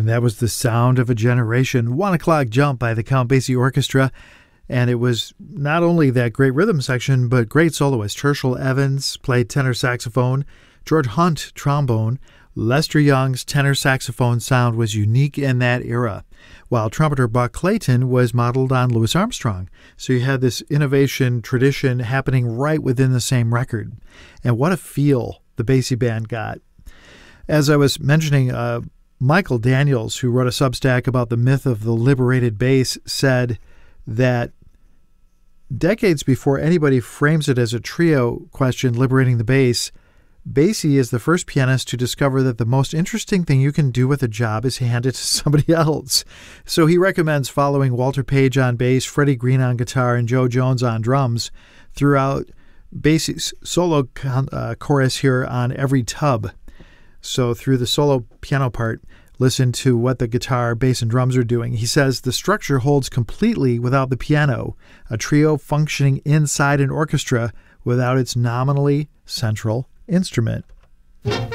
And that was The Sound of a Generation, 1 O'Clock Jump by the Count Basie Orchestra. And it was not only that great rhythm section, but great soloists. Herschel Evans played tenor saxophone, George Hunt trombone. Lester Young's tenor saxophone sound was unique in that era, while trumpeter Buck Clayton was modeled on Louis Armstrong. So you had this innovation tradition happening right within the same record. And what a feel the Basie Band got. As I was mentioning, Michael Daniels, who wrote a Substack about the myth of the liberated bass, said that decades before anybody frames it as a trio question, liberating the bass, Basie is the first pianist to discover that the most interesting thing you can do with a job is hand it to somebody else. So he recommends following Walter Page on bass, Freddie Green on guitar, and Joe Jones on drums throughout Basie's solo chorus here on Every Tub. So through the solo piano part, listen to what the guitar, bass, and drums are doing. He says the structure holds completely without the piano, a trio functioning inside an orchestra without its nominally central instrument.